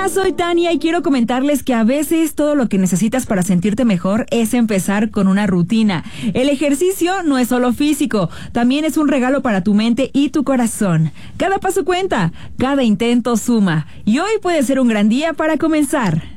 Hola, soy Tania y quiero comentarles que a veces todo lo que necesitas para sentirte mejor es empezar con una rutina. El ejercicio no es solo físico, también es un regalo para tu mente y tu corazón. Cada paso cuenta, cada intento suma y hoy puede ser un gran día para comenzar.